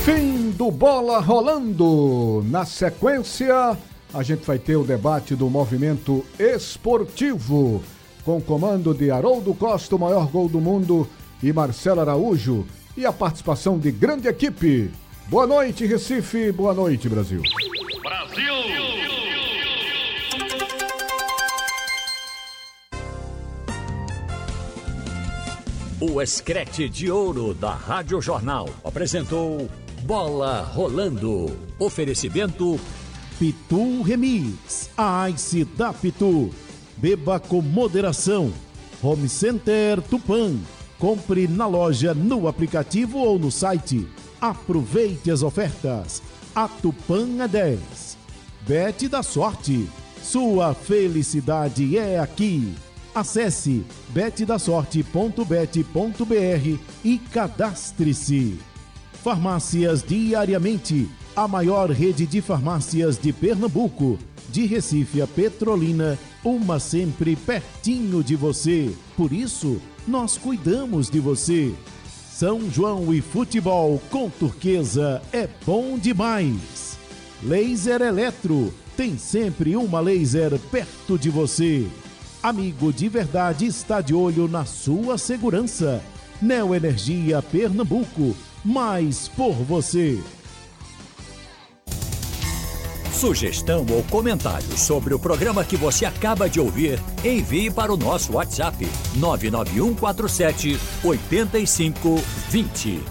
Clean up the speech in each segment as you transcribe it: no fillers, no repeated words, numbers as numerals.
Fim do Bola Rolando. Na sequência, a gente vai ter o debate do movimento esportivo, com o comando de Haroldo Costa, o maior gol do mundo, e Marcelo Araújo, e a participação de grande equipe. Boa noite, Recife. Boa noite, Brasil. Brasil! O Escrete de Ouro da Rádio Jornal apresentou Bola Rolando. Oferecimento Pitu Remix, a Ice da Pitu. Beba com moderação. Home Center Tupã. Compre na loja, no aplicativo ou no site. Aproveite as ofertas. A Tupã é 10. Bet da Sorte. Sua felicidade é aqui. Acesse betdasorte.bet.br e cadastre-se. Farmácias Diariamente, a maior rede de farmácias de Pernambuco, de Recife a Petrolina, uma sempre pertinho de você. Por isso, nós cuidamos de você. São João e futebol com Turquesa é bom demais. Laser Eletro, tem sempre uma laser perto de você. Amigo de verdade está de olho na sua segurança. Neoenergia Pernambuco, mais por você. Sugestão ou comentário sobre o programa que você acaba de ouvir, envie para o nosso WhatsApp 99147-8520.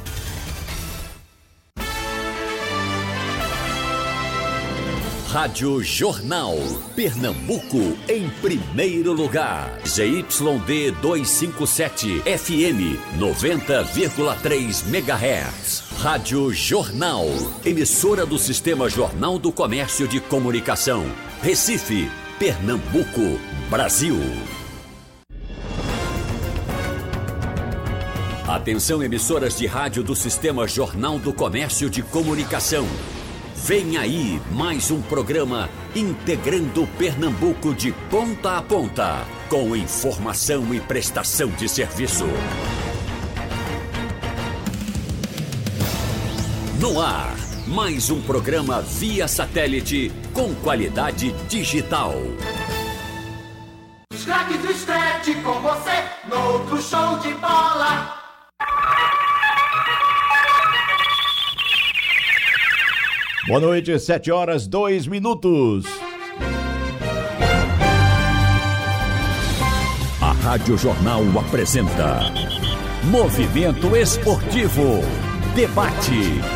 Rádio Jornal, Pernambuco, em primeiro lugar. ZYD 257, FM 90,3 MHz. Rádio Jornal, emissora do Sistema Jornal do Comércio de Comunicação. Recife, Pernambuco, Brasil. Atenção, emissoras de rádio do Sistema Jornal do Comércio de Comunicação. Vem aí mais um programa integrando Pernambuco de ponta a ponta, com informação e prestação de serviço. No ar, mais um programa via satélite com qualidade digital. Os craques do Scratch com você, no outro show de bola. Boa noite, 7h02. A Rádio Jornal apresenta Movimento Esportivo. Debate.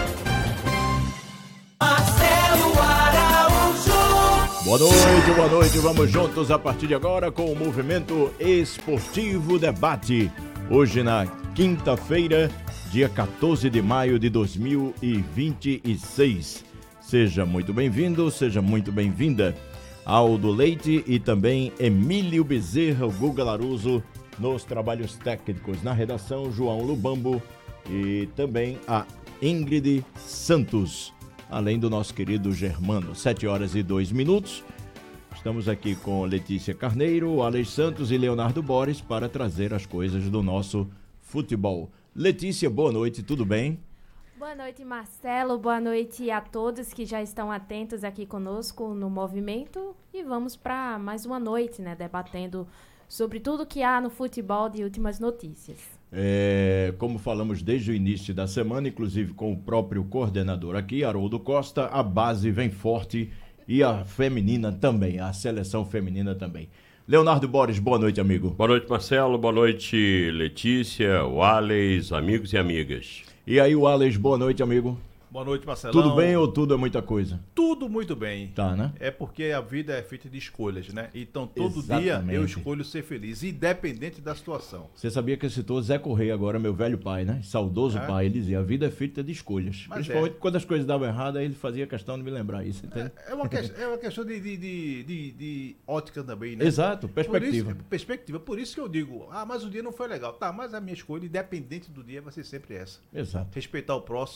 Marcelo Araújo. Boa noite. Vamos juntos a partir de agora com o Movimento Esportivo Debate. Hoje na quinta-feira, dia 14 de maio de 2026. Seja muito bem-vindo, seja muito bem-vinda. Aldo Leite e também Emílio Bezerra, o Guga Laruso, nos trabalhos técnicos. Na redação, João Lubambo e também a Ingrid Santos, além do nosso querido Germano. 7h02. Estamos aqui com Letícia Carneiro, Alex Santos e Leonardo Borges para trazer as coisas do nosso futebol. Letícia, boa noite, tudo bem? Boa noite, Marcelo. Boa noite a todos que já estão atentos aqui conosco no Movimento. E vamos para mais uma noite, né? Debatendo sobre tudo que há no futebol de últimas notícias. Como falamos desde o início da semana, inclusive com o próprio coordenador aqui, Haroldo Costa, a base vem forte e a feminina também, a seleção feminina também. Leonardo Borges, boa noite, amigo. Boa noite, Marcelo. Boa noite, Letícia, Wallace, amigos e amigas. E aí, Wallace, boa noite, amigo. Boa noite, Marcelão. Tudo bem ou tudo é muita coisa? Tudo muito bem. Tá, né? É porque a vida é feita de escolhas, né? Então, todo Exatamente. dia eu escolho ser feliz, independente da situação. Você sabia que eu citou Zé Correia agora, meu velho pai, né? Saudoso pai. Ele dizia, a vida é feita de escolhas. Mas principalmente quando as coisas davam errado, aí ele fazia questão de me lembrar isso, entende? É uma questão de ótica também, né? Exato, perspectiva. Perspectiva. Por isso que eu digo, mas o dia não foi legal. Tá, mas a minha escolha, independente do dia, vai ser sempre essa. Exato. Respeitar o próximo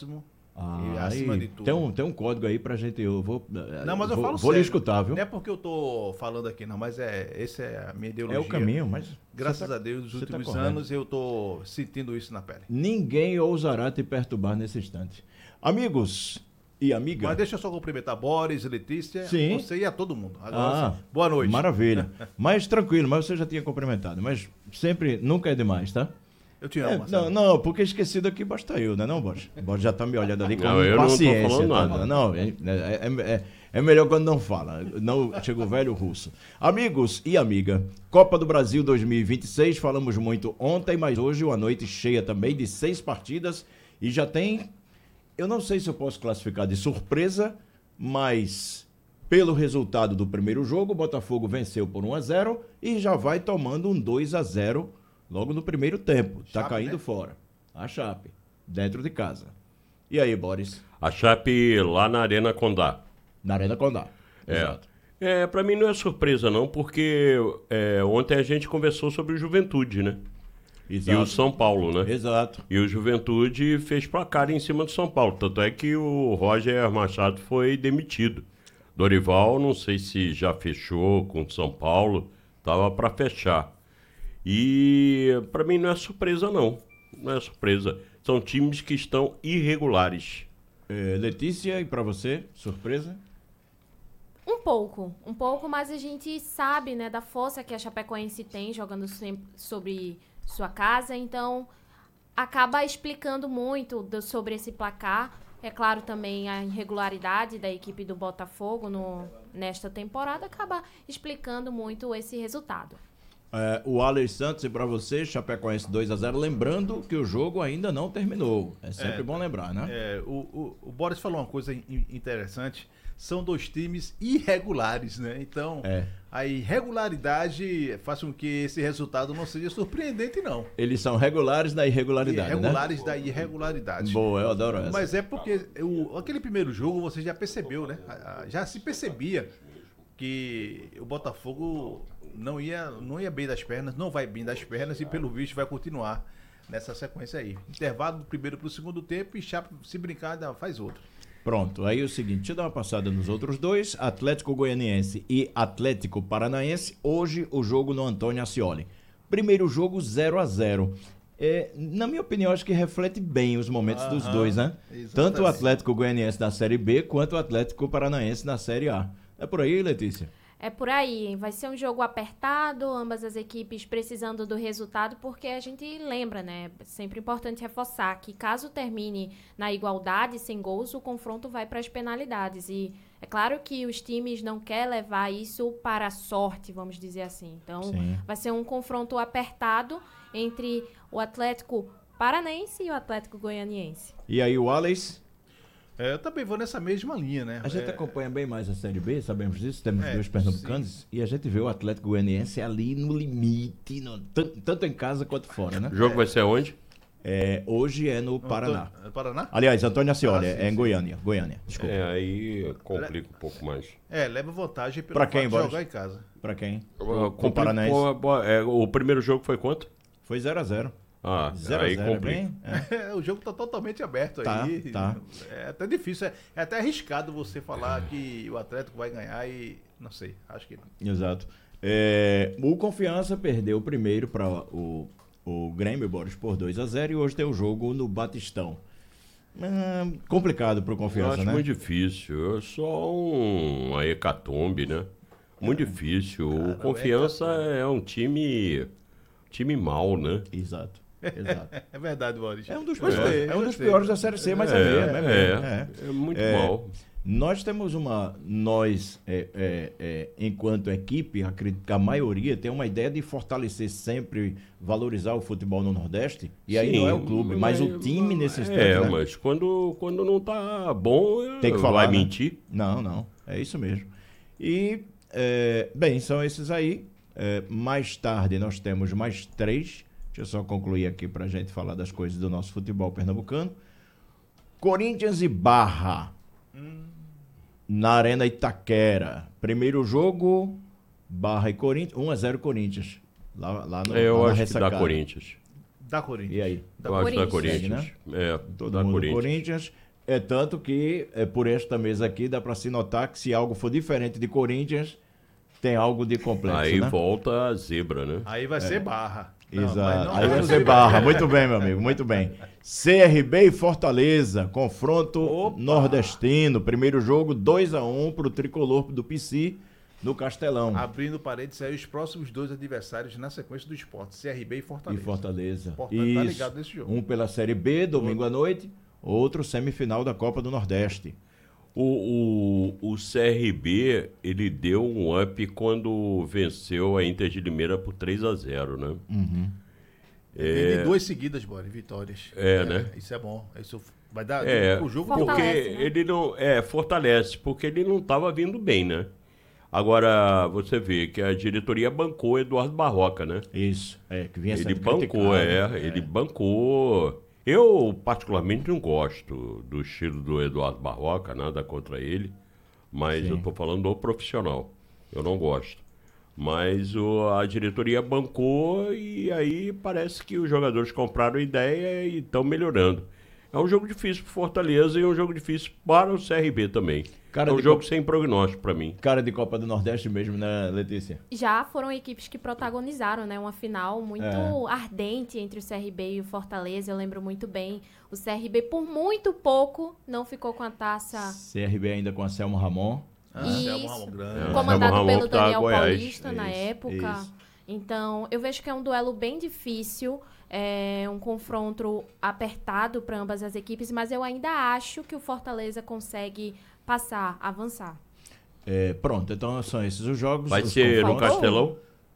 Ah, E acima de tudo. Tem um código aí pra gente, eu vou... Não, mas eu falo Vou lhe sério. escutar, viu? Não é porque eu tô falando aqui, não, mas essa é a minha ideologia. É o caminho, mas... Graças a Deus, nos você tá últimos correto. anos eu tô sentindo isso na pele. Ninguém ousará te perturbar nesse instante. Amigos e amigas... Mas deixa eu só cumprimentar Boris, Letícia, Sim. você e a todo mundo. Agora, sim, boa noite. Maravilha. Mas tranquilo, mas você já tinha cumprimentado. Mas sempre, nunca é demais, tá? Eu te amo, Marcelo. Não, porque esquecido aqui basta eu, né não, Boris? Boris já tá me olhando ali com Não, eu não tô impaciência. falando tá? nada. Não, é melhor quando não fala. Não, chega o velho russo. Amigos e amiga, Copa do Brasil 2026, falamos muito ontem, mas hoje uma noite cheia também de 6 partidas e já tem, eu não sei se eu posso classificar de surpresa, mas pelo resultado do primeiro jogo, o Botafogo venceu por 1-0 e já vai tomando um 2-0 logo no primeiro tempo. Tá Chape, caindo né? fora. A Chape, dentro de casa. E aí, Boris? A Chape lá na Arena Condá. Na Arena Condá. Exato. Pra mim não é surpresa não, porque ontem a gente conversou sobre o Juventude, né? Exato. E o São Paulo, né? Exato. E o Juventude fez placar em cima do São Paulo. Tanto é que o Roger Machado foi demitido. Dorival, não sei se já fechou com o São Paulo, tava para fechar. E para mim não é surpresa não. Não é surpresa. São times que estão irregulares. Letícia, e pra você, surpresa? Um pouco, mas a gente sabe, né, da força que a Chapecoense tem jogando sempre sobre sua casa, então acaba explicando muito sobre esse placar. É claro também a irregularidade da equipe do Botafogo nesta temporada acaba explicando muito esse resultado. O Alex Santos, e pra você, Chapecoense 2-0, lembrando que o jogo ainda não terminou. É sempre bom lembrar, né? O Boris falou uma coisa interessante. São 2 times irregulares, né? Então, a irregularidade faz com que esse resultado não seja surpreendente, não. Eles são regulares da irregularidade, Irregulares da irregularidade. Boa, eu adoro essa. Mas é porque aquele primeiro jogo você já percebeu, né? Já se percebia que o Botafogo não ia bem das pernas, não vai bem das pernas e pelo visto vai continuar nessa sequência aí. Intervalo do primeiro pro segundo tempo e Chape, se brincar, faz outro. Pronto, aí é o seguinte, deixa eu dar uma passada nos outros dois, Atlético Goianiense e Atlético Paranaense, hoje o jogo no Antônio Ascioli. Primeiro jogo 0-0. Na minha opinião, acho que reflete bem os momentos dos dois, né? Exatamente. Tanto o Atlético Goianiense na Série B, quanto o Atlético Paranaense na Série A. É por aí, Letícia? É por aí, vai ser um jogo apertado, ambas as equipes precisando do resultado, porque a gente lembra, né, é sempre importante reforçar que caso termine na igualdade, sem gols, o confronto vai para as penalidades, e é claro que os times não querem levar isso para a sorte, vamos dizer assim, então Sim. vai ser um confronto apertado entre o Atlético Paranaense e o Atlético Goianiense. E aí o Alex? Eu também vou nessa mesma linha, né? A gente acompanha bem mais a Série B, sabemos disso, temos 2 pernambucanos, e a gente vê o Atlético Goianiense ali no limite, tanto em casa quanto fora, né? O jogo vai ser onde? Hoje é no Paraná. Paraná? Aliás, Antônio Ascioli, sim, é em sim. Goiânia, desculpa. Aí complica um pouco mais. Leva vantagem pelo Pra quem, fato de Boris? jogar em casa. Pra quem? Com o Paranaense. O primeiro jogo foi quanto? Foi 0-0. Ah, 0 aí a 0 complica. bem? O jogo tá totalmente aberto Tá, aí. tá. É até difícil, é até arriscado você falar que o Atlético vai ganhar e não sei, acho que não. Exato. O Confiança perdeu o primeiro para o Grêmio, Boris, por 2-0, e hoje tem o jogo no Batistão. Complicado pro Eu Confiança, acho né? muito difícil. É só uma hecatombe, né? Muito difícil. O Confiança é um time mau, né? Exato. É verdade, Boris. É um dos Gostei, piores, gostei. piores da Série C, mas é mesmo. É muito mal. Nós temos enquanto equipe, acredito que a maioria tem uma ideia de fortalecer sempre, valorizar o futebol no Nordeste, e aí Sim, não é o clube, mas o time nesse instante, né? mas quando não tá bom, Tem que falar, vai né? mentir. Não, é isso mesmo. E, bem, são esses aí. Mais tarde nós temos mais 3. Deixa eu só concluir aqui pra gente falar das coisas do nosso futebol pernambucano. Corinthians e Barra. Na Arena Itaquera. Primeiro jogo, Barra e Corinthians. 1-0 Corinthians. Lá no Eu lá na acho que ressacada. dá Corinthians. Da Corinthians. E aí? Eu acho que dá Corinthians. Corinthians. Todo Dá mundo Corinthians. Corinthians. É tanto que, por esta mesa aqui, dá para se notar que se algo for diferente de Corinthians, tem algo de complexo, Aí né? volta a zebra, né? Aí vai ser Barra. Não, mas Exato. não Aí vai é ser Barra. Muito bem, meu amigo, muito bem. CRB e Fortaleza, confronto nordestino. Primeiro jogo, 2-1 pro tricolor do PC no Castelão. Abrindo parênteses aí, os próximos 2 adversários na sequência do esporte, CRB e Fortaleza. E Fortaleza. Importante tá ligado nesse jogo. Um pela Série B, domingo à noite, outro semifinal da Copa do Nordeste. O CRB, ele deu um up quando venceu a Inter de Limeira por 3-0, né? Tem de 2 seguidas, Bora, vitórias. Né? Isso é bom. Isso vai dar o jogo porque Fortalece, né? ele não... fortalece, porque ele não estava vindo bem, né? Agora, você vê que a diretoria bancou Eduardo Barroca, né? Isso, que vinha Ele sendo bancou, criticado. ele bancou. Eu, particularmente, não gosto do estilo do Eduardo Barroca, nada contra ele, mas Sim. eu tô falando do profissional. Eu não gosto. Mas a diretoria bancou e aí parece que os jogadores compraram a ideia e estão melhorando. É um jogo difícil para Fortaleza e um jogo difícil para o CRB também. É um jogo sem prognóstico para mim. Cara de Copa do Nordeste mesmo, né, Letícia? Já foram equipes que protagonizaram, né? Uma final muito ardente entre o CRB e o Fortaleza. Eu lembro muito bem. O CRB, por muito pouco, não ficou com a taça. CRB ainda com Anselmo Ramon. Anselmo Ramon grande. Comandado Ramon pelo tá Daniel Goiás. Paulista na Isso, época. isso. Então, eu vejo que é um duelo bem difícil. É um confronto apertado para ambas as equipes, mas eu ainda acho que o Fortaleza consegue passar, avançar. Pronto, então são esses os jogos. Vai os ser no confrontos. Castelão?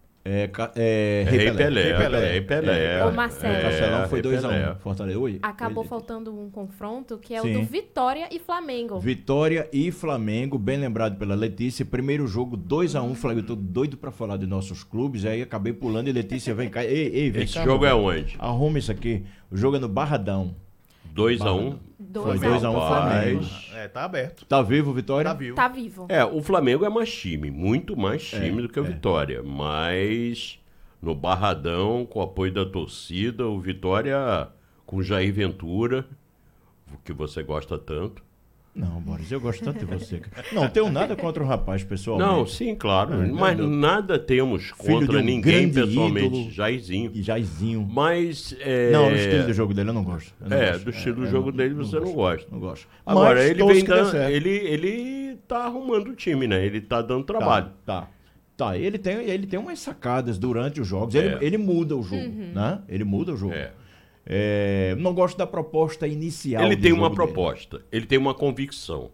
Rei Rei Pelé. Ô, Marcelo. O Castelão foi Rei Pelé. 2-1. Fortaleza. Oi. Acabou Oi, faltando um confronto, que é Sim. o do Vitória e Flamengo. Vitória e Flamengo, bem lembrado pela Letícia. Primeiro jogo, 2-1. Flamengo, eu tô doido pra falar de nossos clubes. Aí acabei pulando e Letícia, vem cá. Ei, vem Esse cá. jogo meu é bem. onde? Arruma isso aqui. O jogo é no Barradão. 2-1. Foi 2-1 Flamengo. Tá aberto. Tá vivo, Vitória? Tá vivo. Tá vivo. O Flamengo é mais time, muito mais time do que o Vitória. Mas no Barradão, com o apoio da torcida, o Vitória com Jair Ventura, que você gosta tanto. Não, Boris, eu gosto tanto de você. Não tenho nada contra o rapaz, pessoalmente. Não, sim, claro. Mas não. nada temos Filho de contra um ninguém grande pessoalmente. ídolo. Jairzinho. E Jairzinho. Mas. Não, o estilo do jogo dele eu não gosto. Eu não gosto. Do estilo do jogo dele você não gosta. Não gosto. Agora, Mas ele torço vem que dê dando. certo. Ele tá arrumando o time, né? Ele tá dando trabalho. Tá, ele tem umas sacadas durante os jogos. É. Ele muda o jogo, né? Ele muda o jogo. Não gosto da proposta inicial. Ele do tem jogo uma dele. proposta, ele tem uma convicção.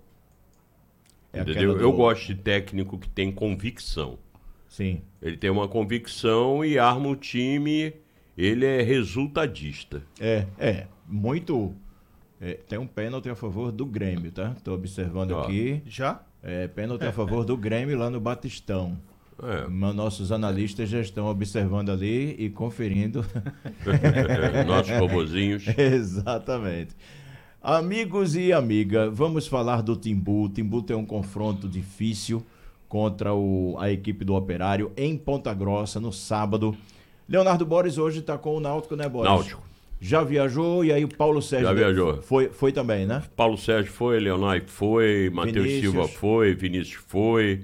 É Entendeu? aquela do- Eu gosto de técnico que tem convicção. Sim. Ele tem uma convicção e arma o time. Ele é resultadista. Muito. Tem um pênalti a favor do Grêmio, tá? Tô observando aqui. Já? Pênalti a favor do Grêmio lá no Batistão. Nossos analistas já estão observando ali e conferindo. Nossos robozinhos. Exatamente. Amigos e amiga, vamos falar do Timbu. O Timbu tem um confronto difícil contra a equipe do Operário em Ponta Grossa no sábado. Leonardo Boris hoje está com o Náutico, né, Boris? Náutico. Já viajou e aí o Paulo Sérgio... Já viajou. Foi também, né? Paulo Sérgio foi, Leonardo foi, Matheus Vinícius. Silva foi, Vinícius foi.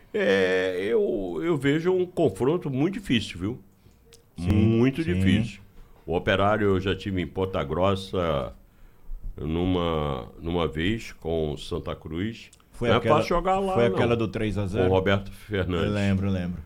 Eu vejo um confronto muito difícil, viu? Muito difícil. O Operário eu já tive em Ponta Grossa numa vez com o Santa Cruz. Foi não aquela, é fácil jogar lá, Foi não. aquela do Com 3-0? o Roberto Fernandes. Eu lembro.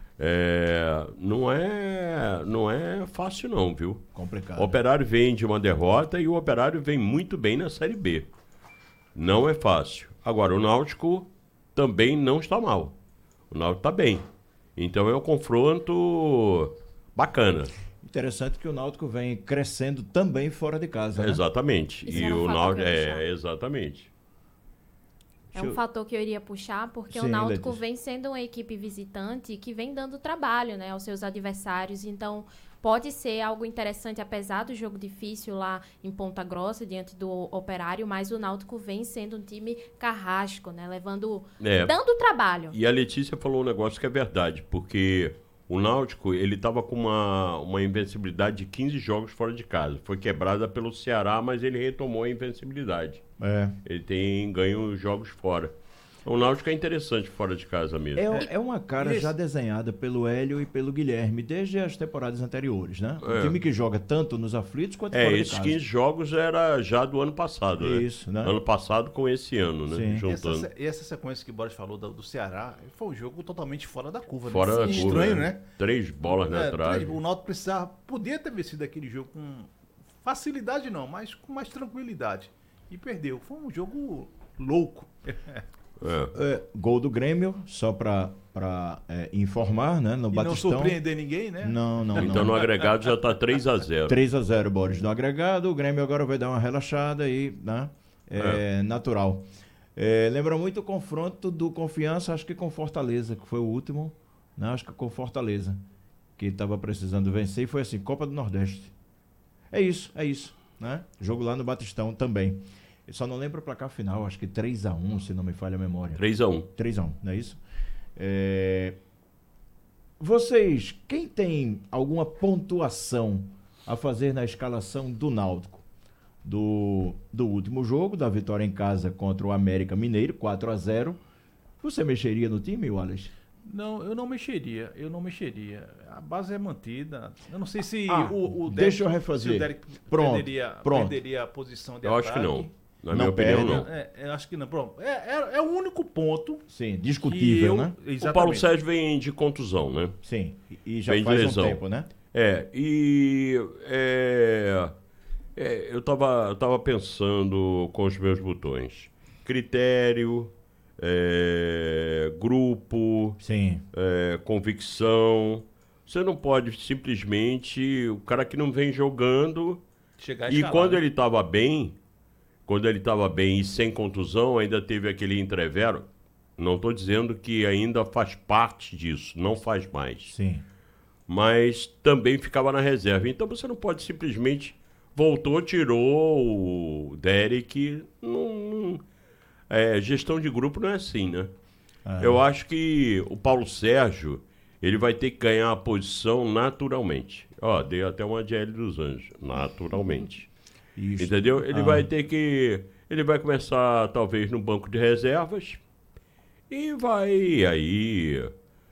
Não é fácil não, viu? Complicado. O Operário vem de uma derrota e o Operário vem muito bem na Série B. Não é fácil. Agora, o Náutico também não está mal. O Náutico está bem. Então é um confronto bacana. Interessante que o Náutico vem crescendo também fora de casa, né? Exatamente. Isso E era um o fator Náutico que eu ia puxar. exatamente. É um fator que eu iria puxar, porque Sim, o Náutico Letícia. vem sendo uma equipe visitante que vem dando trabalho, né, aos seus adversários. Então, pode ser algo interessante, apesar do jogo difícil lá em Ponta Grossa, diante do Operário, mas o Náutico vem sendo um time carrasco, né, dando trabalho. E a Letícia falou um negócio que é verdade, porque O Náutico, ele estava com uma invencibilidade de 15 jogos fora de casa. Foi quebrada pelo Ceará, mas ele retomou a invencibilidade. Ele tem ganho jogos fora. O Náutico é interessante fora de casa mesmo. É uma cara já desenhada pelo Hélio e pelo Guilherme desde as temporadas anteriores, né? Um time que joga tanto nos aflitos quanto fora de casa. Esses 15 jogos era já do ano passado, né? Isso, né? Ano passado com esse ano, né? Sim. Juntando. E essa sequência que o Boris falou do Ceará, foi um jogo totalmente fora da curva. Fora da curva. Estranho, né? 3 bolas na trave. O Náutico podia ter vencido aquele jogo com facilidade não, mas com mais tranquilidade. E perdeu. Foi um jogo louco. Gol do Grêmio, só para informar, né? No Batistão. Não surpreender ninguém, né? Não. Então no agregado já está 3-0. 3-0, Boris. No agregado, o Grêmio agora vai dar uma relaxada aí, né? Natural. Lembra muito o confronto do Confiança, acho que com Fortaleza, que foi o último, né? Acho que com Fortaleza, que estava precisando vencer, e foi assim, Copa do Nordeste. É isso, né? Jogo lá no Batistão também. Eu só não lembro o placar final, acho que 3-1, se não me falha a memória. 3-1. 3-1, não é isso? Vocês, quem tem alguma pontuação a fazer na escalação do Náutico? Do último jogo, da vitória em casa contra o América Mineiro, 4-0. Você mexeria no time, Wallace? Não, eu não mexeria. A base é mantida. Eu não sei se o Derek, deixa eu refazer. Se o Derek Pronto. perderia a posição de Eu ataque. acho que não. Na Não minha opinião, perde. não. Eu acho que não. Pronto. É o único ponto. Sim, discutível, né? Exatamente. O Paulo Sérgio vem de contusão, né? Sim, e já Vem de faz um lesão. tempo, né? Eu tava pensando com os meus botões. Critério, grupo, Sim. convicção. Você não pode simplesmente... O cara que não vem jogando... Chegar E escalar, quando né? ele estava bem e sem contusão, ainda teve aquele entrevero. Não estou dizendo que ainda faz parte disso, não faz mais. Sim. Mas também ficava na reserva. Então você não pode simplesmente voltou, tirou o Derek. Gestão de grupo não é assim, né? Eu acho que o Paulo Sérgio ele vai ter que ganhar a posição naturalmente. Dei até uma de Hélio dos Anjos. Naturalmente. Isso. Entendeu? Ele vai ter que... Ele vai começar, talvez, no banco de reservas e vai aí...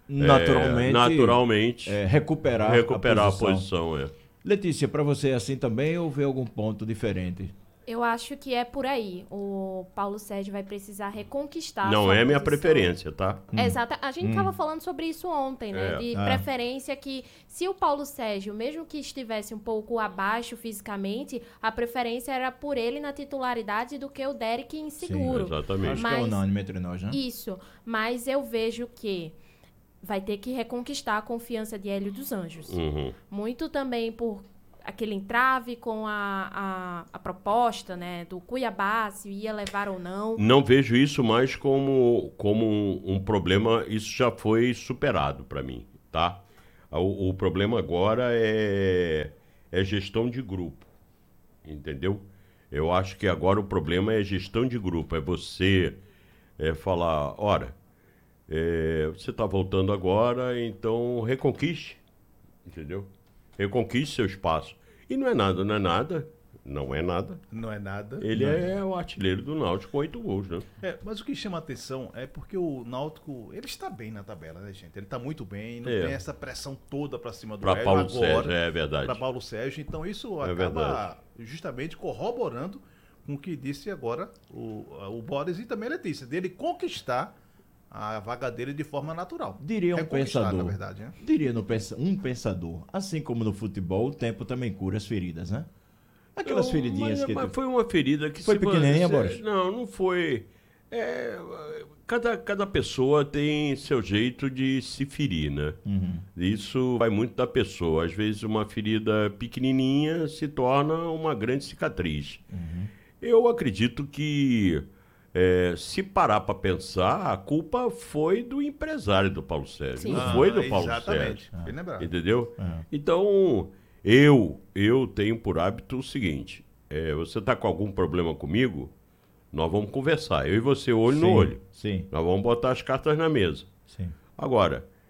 Naturalmente recuperar a posição. Letícia, para você é assim também ou vê algum ponto diferente? Eu acho que é por aí. O Paulo Sérgio vai precisar reconquistar. Não sua é minha posição. preferência, tá? Exato. A gente estava falando sobre isso ontem, né? De preferência que, se o Paulo Sérgio, mesmo que estivesse um pouco abaixo fisicamente, a preferência era por ele na titularidade do que o Derek inseguro. Sim, exatamente. Acho que é unânime entre nós, né? Isso. Mas eu vejo que vai ter que reconquistar a confiança de Hélio dos Anjos. Uhum. Muito também por aquele entrave com a proposta, né, do Cuiabá, se ia levar ou não. Não vejo isso mais como um problema, isso já foi superado para mim, tá? O problema agora é gestão de grupo, entendeu? Eu acho que agora o problema é gestão de grupo, é você falar, você está voltando agora, então reconquiste, entendeu? Reconquiste seu espaço. E não é nada. Não é nada. Ele é o artilheiro do Náutico com 8 gols, né? Mas o que chama a atenção é porque o Náutico, ele está bem na tabela, né, gente? Ele está muito bem, não tem essa pressão toda para cima do Hélio Paulo agora. Sérgio, é verdade. Para Paulo Sérgio, então isso acaba justamente corroborando com o que disse agora o Boris e também a Letícia, dele conquistar a vaga dele de forma natural. Diria um pensador, na verdade, né? Um pensador, assim como no futebol, o tempo também cura as feridas, né? Aquelas feridinhas que... Mas foi uma ferida que... Foi pequenininha, Boris? Não foi... Cada pessoa tem seu jeito de se ferir, né? Uhum. Isso vai muito da pessoa. Às vezes uma ferida pequenininha se torna uma grande cicatriz. Uhum. Eu acredito que... se parar para pensar, a culpa foi do empresário do Paulo Sérgio. Sim. Não foi do Paulo exatamente. Sérgio. Bem lembrado. Entendeu? Então, eu tenho por hábito o seguinte: você está com algum problema comigo, nós vamos conversar. Eu e você, olho no olho. Sim. Nós vamos botar as cartas na mesa. Sim. Agora,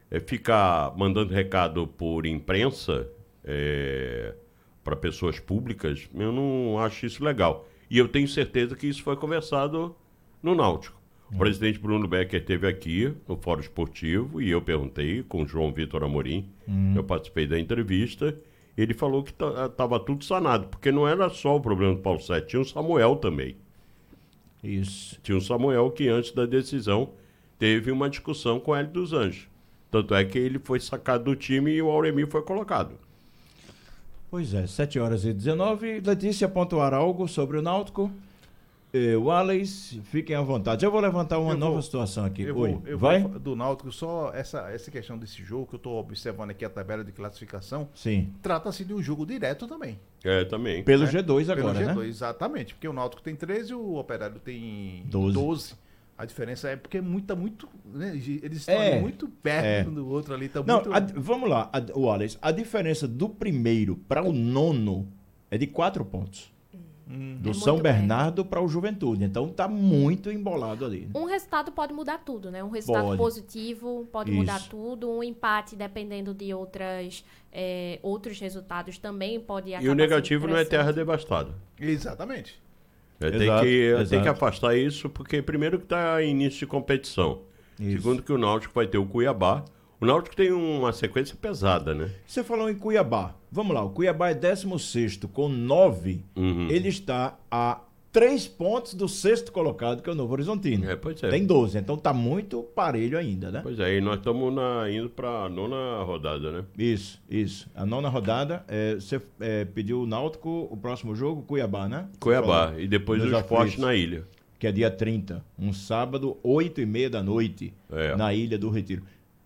ficar mandando recado por imprensa para pessoas públicas, eu não acho isso legal. E eu tenho certeza que isso foi conversado no Náutico. O presidente Bruno Becker esteve aqui no Fórum Esportivo e eu perguntei com o João Vitor Amorim, eu participei da entrevista, ele falou que estava tudo sanado, porque não era só o problema do Paulo Sérgio, tinha o Samuel também. Isso. Tinha o Samuel que antes da decisão teve uma discussão com o Hélio dos Anjos. Tanto é que ele foi sacado do time e o Auremir foi colocado. Pois é, 7h19. Letícia, pontuar algo sobre o Náutico? Wallace, fiquem à vontade. Eu vou levantar uma nova situação aqui. Eu vai? vou do Náutico, só essa questão desse jogo, que eu estou observando aqui a tabela de classificação. Sim. Trata-se de um jogo direto também. Também. Pelo G2 agora, Pelo G2, né? Exatamente, porque o Náutico tem 13 e o Operário tem 12. 12. A diferença é porque é muito, né, eles estão ali muito perto um do outro ali. Tá Não, muito... vamos lá, Wallace. A diferença do primeiro para o nono é de 4 pontos. Do São Bernardo para o Juventude. Então tá muito embolado ali. Um resultado pode mudar tudo, né? Um resultado positivo pode mudar tudo. Um empate, dependendo de outros resultados, também pode acabar. E o negativo não é terra devastada. Exatamente. Tem que afastar isso, porque primeiro que está em início de competição. Isso. Segundo que o Náutico vai ter o Cuiabá. O Náutico tem uma sequência pesada, né? Você falou em Cuiabá. Vamos lá, o Cuiabá é 16º com 9. Ele está a 3 pontos do 6º colocado, que é o Novo Horizontino. Pois é. Tem 12, então tá muito parelho ainda, né? Pois é, e nós estamos indo para a 9ª rodada, né? Isso. A 9ª rodada, você pediu o Náutico, o próximo jogo, Cuiabá, né? Cuiabá, e depois o Nos Sport aflitos, na ilha. que é dia 30, um sábado, 8h30 da noite, na Ilha do Retiro.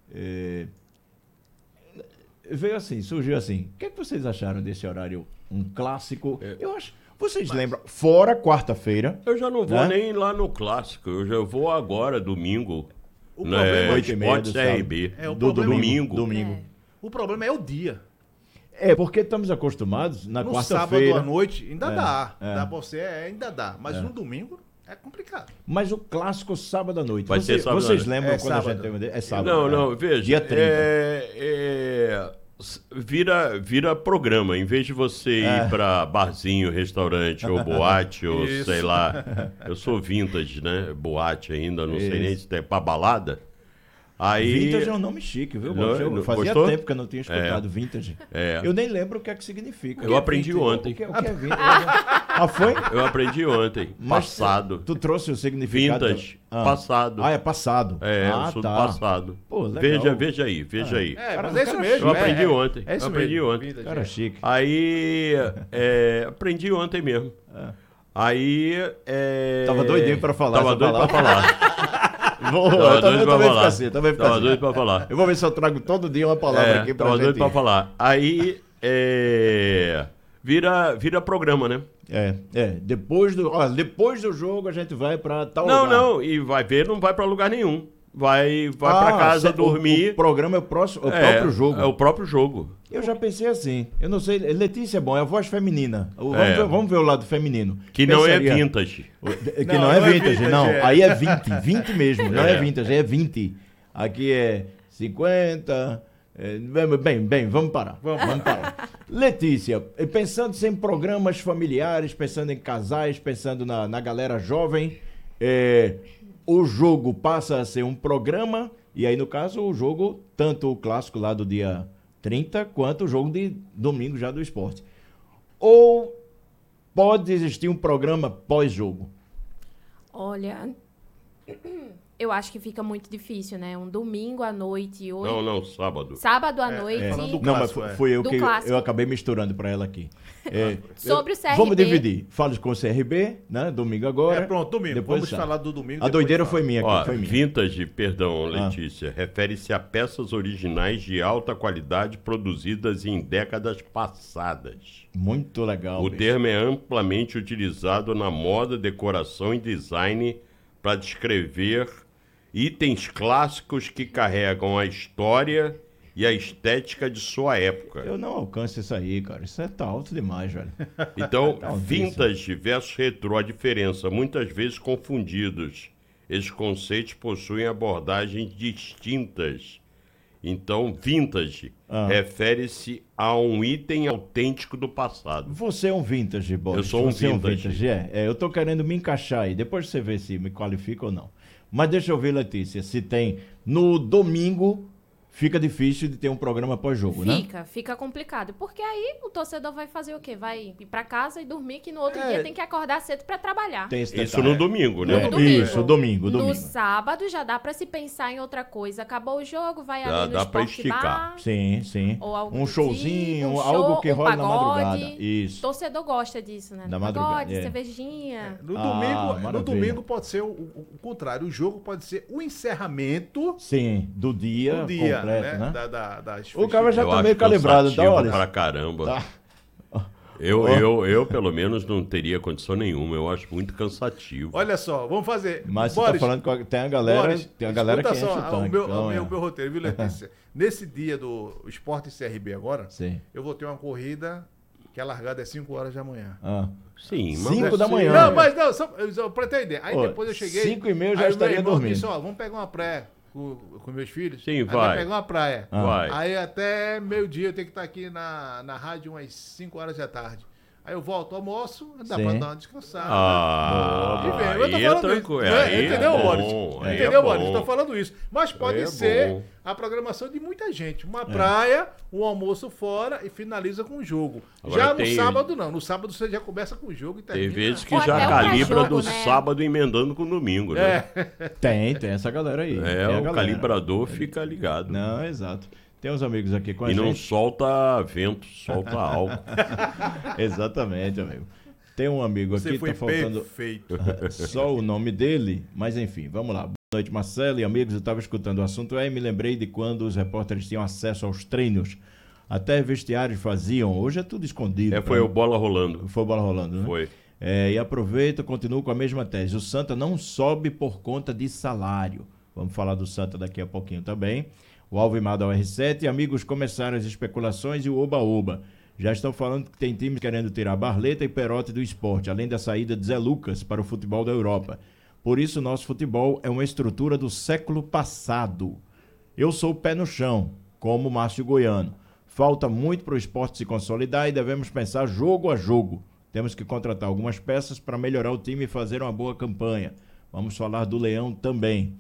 Surgiu assim. O que vocês acharam desse horário? Um clássico? Eu acho. Vocês lembram? Fora quarta-feira. Eu já não vou nem lá no clássico. Eu já vou agora, domingo. O problema Sport CRB. Domingo. O problema é o dia. Porque estamos acostumados na quarta-feira. No sábado à noite ainda dá. Dá pra você, ainda dá. Mas no domingo é complicado. Mas o clássico sábado à noite. Vai ser sábado. Vocês lembram quando sábado. a gente tem... É sábado. Não, veja. Dia 30. Vira programa. Em vez de você ir pra barzinho, restaurante ou boate, ou sei lá. Eu sou vintage, né? Boate ainda, não sei nem se tem pra balada. Aí... Vintage é um nome chique, viu? Fazia gostou? tempo que eu não tinha escutado vintage. Eu nem lembro o que é que significa. Eu aprendi ontem. O que é vintage? Foi? Eu aprendi ontem. Passado. Tu trouxe o significado? Vintage. Passado. É passado. Eu sou do passado. Pô, legal. Veja aí. Mas é isso mesmo. Eu aprendi ontem. É isso aprendi mesmo. ontem. Cara chique. Aí, aprendi ontem mesmo. Aí, Tava doidinho pra falar. Tava doido pra falar. Eu também Tava doido pra falar. Eu vou ver se eu trago todo dia uma palavra aqui pra gente. Tava doido pra falar. Aí, vira programa, né? Depois do jogo a gente vai pra tal lugar. Não, e vai ver, não vai pra lugar nenhum. Vai pra casa dormir. O programa é o próprio jogo. É o próprio jogo. Eu já pensei assim, eu não sei, Letícia é bom, é a voz feminina. Vamos ver o lado feminino. Que não é vintage. Que não é vintage, não. Aí é 20 mesmo, não é vintage, é 20. Aqui é 50. Bem, vamos parar. Vamos parar. Letícia, pensando em programas familiares, pensando em casais, pensando na galera jovem, o jogo passa a ser um programa, e aí no caso o jogo, tanto o clássico lá do dia 30, quanto o jogo de domingo já do esporte. Ou pode existir um programa pós-jogo? Olha, eu acho que fica muito difícil, né? Um domingo à noite. Não, sábado. Sábado à noite. Não, mas foi eu que eu acabei misturando para ela aqui. Sobre o CRB. Vamos dividir. Falo com o CRB, né? Domingo agora. Pronto, domingo. Depois vamos falar do domingo. A doideira foi minha aqui. Foi minha. Vintage, perdão, Letícia, refere-se a peças originais de alta qualidade produzidas em décadas passadas. Muito legal. O termo é amplamente utilizado na moda, decoração e design para descrever itens clássicos que carregam a história e a estética de sua época. Eu não alcanço isso aí, cara. Isso tá alto demais, velho. Então, vintage versus retrô, a diferença, muitas vezes confundidos. Esses conceitos possuem abordagens distintas Então, vintage refere-se a um item autêntico do passado. Você é um vintage, Boris. Eu sou um Você vintage. Eu tô querendo me encaixar aí. Depois você vê se me qualifica ou não. Mas deixa eu ver, Letícia, se tem no domingo... Fica difícil de ter um programa pós-jogo, né? Fica complicado. Porque aí o torcedor vai fazer o quê? Vai ir pra casa e dormir, que no outro dia tem que acordar cedo pra trabalhar. Tem esse Isso no domingo, né? Isso, domingo. No sábado já dá pra se pensar em outra coisa. Acabou o jogo, vai ali no dá pra Sport esticar. Bar. Sim. Ou algo Um do showzinho, tipo, algo que rola na pagode. madrugada. Isso. Torcedor gosta disso, né? Da madrugada, Pagode, é. cervejinha. No maravilha. domingo pode ser o contrário. O jogo pode ser o encerramento Sim, do dia completo, né? Das O cara já Eu tá acho meio calibrado, tá, cansativo olha? pra caramba. Tá. Eu, pelo menos, não teria condição nenhuma. Eu acho muito cansativo. Olha só, vamos fazer. Mas você Boris, tá falando que tem a galera, Boris, tem a galera que escuta enche só o tanque. o meu roteiro, viu, Letícia? Nesse dia do Sport CRB agora, Sim. eu vou ter uma corrida que a largada é 5 horas da manhã. Sim, mas 5 da manhã. Não, mas não, só pra ter ideia. Aí Ô, depois eu cheguei. 5h30 eu já aí estaria meu irmão dormindo. disse, ó, vamos pegar uma praia com meus filhos. Sim, Aí vai. pegar uma praia. Vai. Aí até meio-dia eu tenho que estar aqui na rádio umas 5 horas da tarde. Aí eu volto, almoço, dá Sim. pra dar uma descansada. Ah, E vem, eu tô aí é falando tranquilo. isso. Aí Entendeu, é Boris? bom, aí Entendeu, é Boris? bom. Tô falando isso. Mas pode Aí é ser bom. a programação de muita gente. Uma praia, um almoço fora e finaliza com o jogo. Agora Já no tem- sábado, não. No sábado você já começa com o jogo e Tem termina. vezes que Ou já até um calibra pré-jogo, do né? sábado emendando com o domingo, né? Tem essa galera aí. Tem a o galera. calibrador fica ligado. Não, exato. Tem uns amigos aqui com a E gente. não solta vento, solta álcool. Exatamente, amigo. Tem um amigo Você aqui, foi tá faltando perfeito. só o nome dele, mas enfim, vamos lá. Boa noite, Marcelo e amigos. Eu estava escutando o assunto e me lembrei de quando os repórteres tinham acesso aos treinos. Até vestiários faziam. Hoje é tudo escondido. Foi o bola rolando. Foi bola rolando, né? Foi. E aproveito, continuo com a mesma tese. O Santa não sobe por conta de salário. Vamos falar do Santa daqui a pouquinho também. O Alvimar da UR7. Amigos, começaram as especulações e o oba-oba. Já estão falando que tem times querendo tirar Barleta e Perotti do esporte, além da saída de Zé Lucas para o futebol da Europa. Por isso, nosso futebol é uma estrutura do século passado. Eu sou pé no chão, como Márcio Goiano. Falta muito para o esporte se consolidar e devemos pensar jogo a jogo. Temos que contratar algumas peças para melhorar o time e fazer uma boa campanha. Vamos falar do Leão também.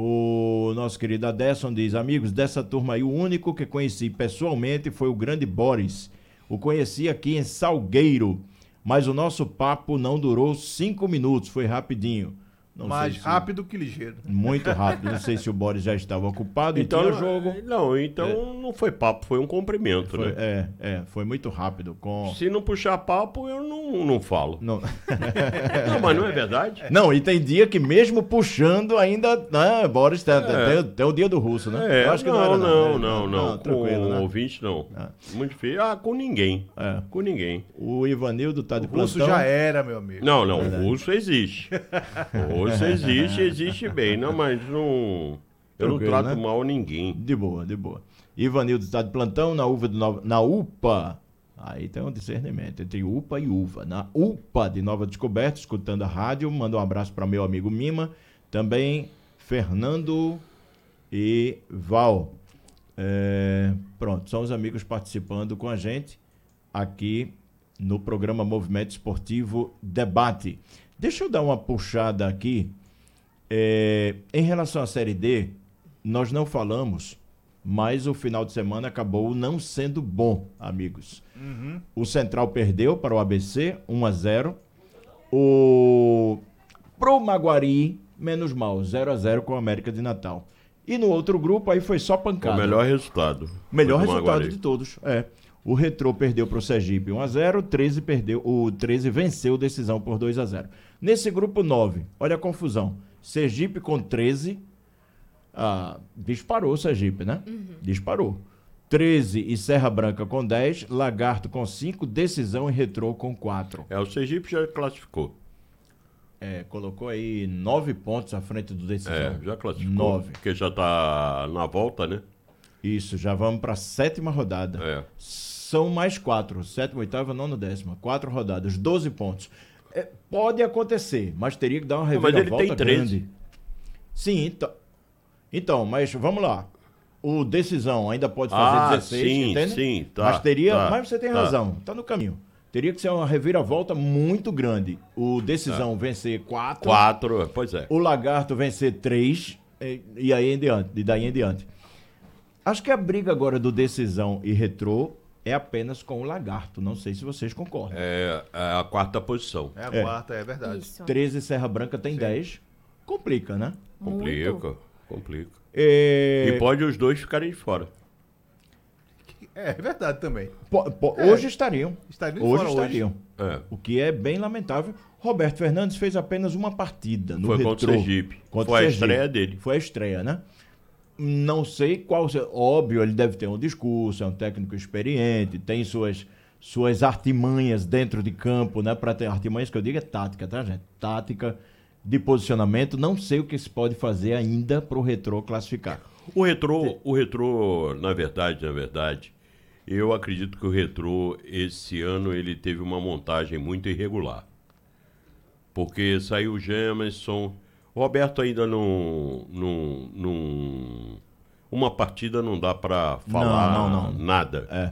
O nosso querido Adesson diz: amigos, dessa turma aí, o único que conheci pessoalmente foi o grande Boris. O conheci aqui em Salgueiro, mas o nosso papo não durou 5 minutos, foi rapidinho. Não Mais sei se- rápido que ligeiro. Muito rápido. Não sei se o Boris já estava ocupado Então, e tinha jogo. então não foi papo, foi um cumprimento, Foi, né? foi muito rápido. Se não puxar papo, eu não falo. Não. Não, mas não é verdade? Não, e tem dia que mesmo puxando ainda, né, Boris, tem o dia do russo, né? Eu acho que não, não. Com Tranquilo, o né? ouvinte, não. Muito difícil. Com ninguém. É. Com ninguém. O Ivanildo tá de O russo plantão. já era, meu amigo. Não, o russo existe. O russo existe bem. Não, mas não... Eu não Tranquilo, trato né? mal ninguém. De boa, de boa. Ivanildo está de plantão na UPA. Aí tem um discernimento entre UPA e UVA. Na UPA de Nova Descoberta, escutando a rádio. Manda um abraço para meu amigo Mima. Também Fernando e Val. Pronto, são os amigos participando com a gente aqui no programa Movimento Esportivo Debate. Deixa eu dar uma puxada aqui. Em relação à Série D, nós não falamos, mas o final de semana acabou não sendo bom, amigos. O Central perdeu para o ABC, 1-0. Pro Maguari, menos mal, 0-0 com o América de Natal. E no outro grupo, aí foi só pancada. O melhor resultado. Melhor Foi do resultado Maguari. de todos. O Retrô perdeu para o Sergipe 1-0, o 13 venceu decisão por 2-0. Nesse grupo 9, olha a confusão. Sergipe com 13, disparou o Sergipe, né? Disparou. 13 e Serra Branca com 10, Lagarto com 5, Decisão e Retrô com 4. O Sergipe já classificou. Colocou aí 9 pontos à frente do Decisão. Já classificou. 9. Porque já tá na volta, né? Isso, já vamos para a 7ª rodada. São mais 4, 7ª, 8ª, 9ª, 10ª. 4 rodadas, 12 pontos. Pode acontecer, mas teria que dar uma Mas ele reviravolta tem 13. grande. Sim, então, mas vamos lá. O decisão ainda pode fazer 16, sim, entende? sim, tá. Mas teria, tá, mas você tem tá. razão, tá no caminho. Teria que ser uma reviravolta muito grande. O decisão vencer 4. 4, pois é. O Lagarto vencer 3 e aí em diante, e daí em diante. Acho que a briga agora do Decisão e Retrô é apenas com o Lagarto. Não sei se vocês concordam. É a quarta posição. É a quarta, é verdade. Isso. 13 Serra Branca tem 10. Complica, né? Complica. É, E pode os dois ficarem de fora. É verdade também. Hoje estariam. Estariam Hoje fora estariam. É. O que é bem lamentável. Roberto Fernandes fez apenas uma partida no Foi Retrô. contra o Sergipe. Contra Foi o a Sergipe. estreia dele. Foi a estreia, né? Não sei qual... Óbvio, ele deve ter um discurso, é um técnico experiente, tem suas artimanhas dentro de campo, né? Para ter artimanhas que eu digo é tática, tá, gente? Tática de posicionamento. Não sei o que se pode fazer ainda para o Retrô classificar. O Retrô, na verdade, eu acredito que o Retrô, esse ano, ele teve uma montagem muito irregular. Porque saiu o Gemerson, o Roberto ainda uma partida não dá para falar Não. nada. É.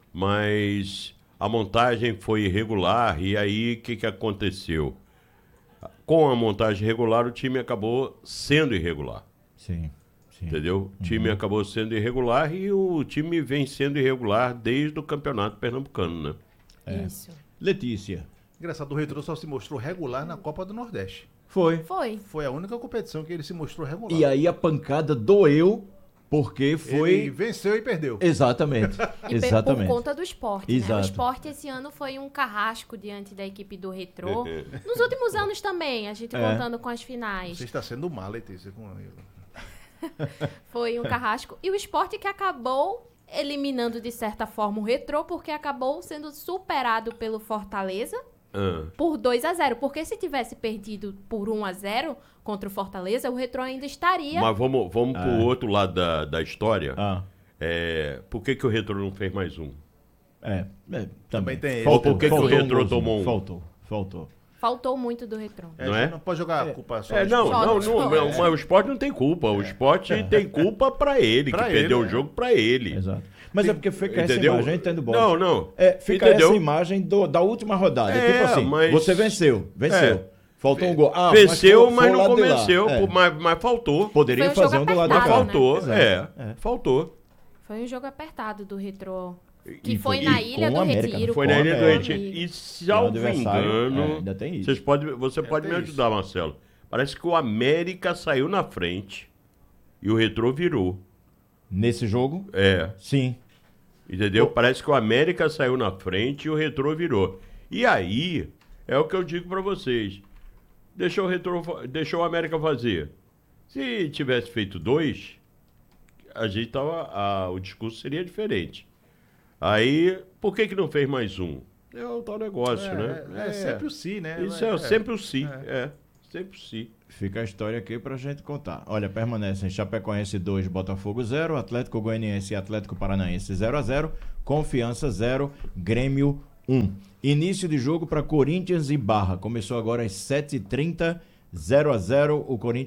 Mas a montagem foi irregular e aí o que aconteceu? Com a montagem irregular, o time acabou sendo irregular. Sim. Entendeu? O time acabou sendo irregular e o time vem sendo irregular desde o Campeonato Pernambucano, né? Isso. Letícia. Engraçado, o Retrô só se mostrou regular na Copa do Nordeste. Foi. Foi a única competição que ele se mostrou regular. E aí a pancada doeu porque foi... Ele venceu e perdeu. Exatamente. Por conta do Sport, né? Exato. O Sport esse ano foi um carrasco diante da equipe do Retrô. Nos últimos anos também, a gente contando com as finais. Você está sendo má, Letícia. Foi um carrasco. E o Sport que acabou eliminando, de certa forma, o Retrô, porque acabou sendo superado pelo Fortaleza por 2-0. Porque se tivesse perdido por 1-0 contra o Fortaleza, o Retrô ainda estaria... Mas vamos pro outro lado da história. Por que o Retrô não fez mais um? Também tem Por que o Retrô tomou um? Faltou. Faltou muito do Retrô. Não é? Não pode jogar a culpa só. Mas o Sport não tem culpa. O Sport tem culpa pra ele, que perdeu o jogo pra ele. Exato. Mas é porque fica essa Entendeu? imagem, eu entendo bom. Não. Fica essa imagem da última rodada. Tipo assim, mas... você venceu. Faltou um gol. Venceu, mas foi não lá de lá. convenceu, mas faltou. Poderia Foi um fazer jogo um do lado de apertado, cá. Faltou, né? faltou. Foi um jogo apertado do Retrô. Que E foi foi- na e Ilha com do o América, Retiro. Foi na Com Ilha do América. Retiro. E, salvo adversário, engano, ainda tem isso. você pode me tem ajudar, Marcelo. Parece que o América saiu na frente e o Retrô virou. Nesse jogo? Sim. Entendeu? Parece que o América saiu na frente e o Retrô virou. E aí, é o que eu digo pra vocês. Deixou o América fazer. Se tivesse feito 2, o discurso seria diferente. Aí, por que não fez mais um? É o tal negócio, né? É sempre o si, né? Isso sempre o si. Sempre o si. Fica a história aqui pra gente contar. Olha, permanecem Chapecoense 2, Botafogo 0, Atlético Goianiense e Atlético Paranaense 0-0, Confiança 0, Grêmio 1. Início de jogo para Corinthians e Barra. Começou agora às 7h30, 0-0, o Corinthians